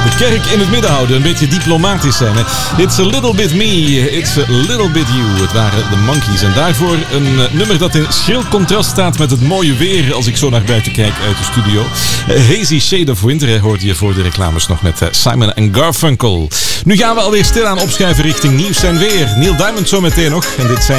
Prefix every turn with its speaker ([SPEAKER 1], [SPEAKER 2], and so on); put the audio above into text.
[SPEAKER 1] de kerk in het midden houden. Een beetje diplomatisch zijn. Hè? It's a little bit me, it's a little bit you. Het waren de Monkees. En daarvoor een nummer dat in schril contrast staat met het mooie weer als ik zo naar buiten kijk uit de studio. Hazy Shade of Winter hoorde je voor de reclames nog met Simon & Garfunkel. Nu gaan we alweer stilaan opschuiven richting nieuws en weer. Neil Diamond zometeen nog. En dit zijn